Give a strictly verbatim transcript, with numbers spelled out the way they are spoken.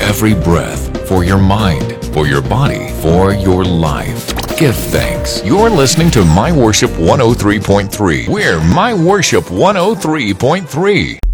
every breath, for your mind, for your body, for your life. Give thanks. You're listening to My Worship one oh three point three. We're My Worship one oh three point three.